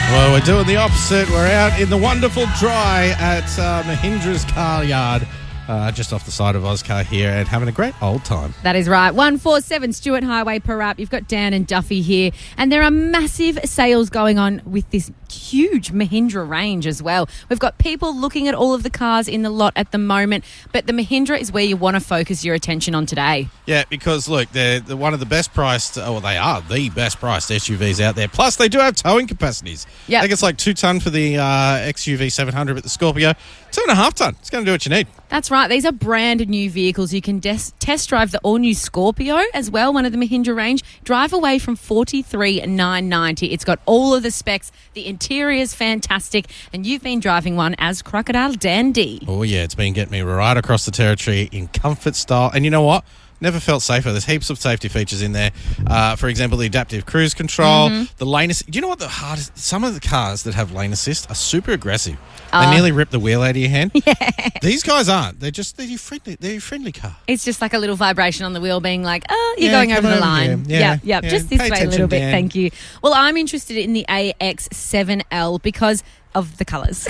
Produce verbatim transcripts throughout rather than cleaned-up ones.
Well, we're doing the opposite. We're out in the wonderful dry at uh, Mahindra's car yard, uh, just off the side of Oscar here, and having a great old time. That is right. one forty-seven Stewart Highway per up. You've got Dan and Duffy here, and there are massive sales going on with this huge Mahindra range as well. We've got people looking at all of the cars in the lot at the moment, but the Mahindra is where you want to focus your attention on today. Yeah, because look, they're, they're one of the best priced, oh, well, they are the best priced S U Vs out there. Plus, they do have towing capacities. Yep. I think it's like two ton for the uh, X U V seven hundred, but the Scorpio, two and a half ton. It's going to do what you need. That's right. These are brand new vehicles. You can des- test drive the all-new Scorpio as well, one of the Mahindra range. Drive away from forty-three thousand nine hundred ninety dollars. It's got all of the specs. The interior is fantastic, and you've been driving one as Crocodile Dandy. Oh, yeah, it's been getting me right across the territory in comfort style. And you know what? Never felt safer. There's heaps of safety features in there. Uh, for example, the adaptive cruise control, mm-hmm. the lane assist. Do you know what the hardest? Some of the cars that have lane assist are super aggressive. They uh, nearly rip the wheel out of your hand. Yeah. These guys aren't. They're just they're your friendly. They're your friendly car. It's just like a little vibration on the wheel, being like, "Oh, you're yeah, going over the over line." Yeah, yeah, yeah. yeah. Just this Pay way a little bit. Dan. Thank you. Well, I'm interested in the A X seven L because of the colours.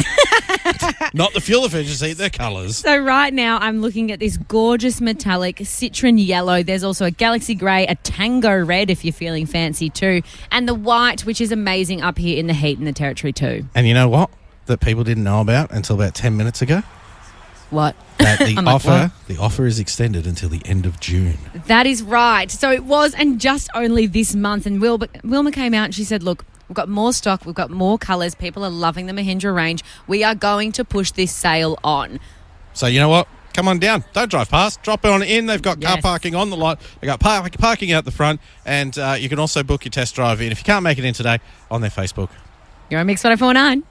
Not the fuel efficiency, the colours. So right now I'm looking at this gorgeous metallic citron yellow. There's also a galaxy grey, a tango red if you're feeling fancy too, and the white, which is amazing up here in the heat in the territory too. And you know what? That people didn't know about until about ten minutes ago? What? That the like, offer what? the offer is extended until the end of June. That is right. So it was, and just only this month. And Wilma, Wilma came out and she said, look, we've got more stock, we've got more colours, people are loving the Mahindra range. We are going to push this sale on. So you know what? Come on down. Don't drive past. Drop on in. They've got Yes. car parking on the lot. They've got par- parking out the front. And uh, you can also book your test drive in, if you can't make it in today, on their Facebook. You're on Mix one oh four point nine.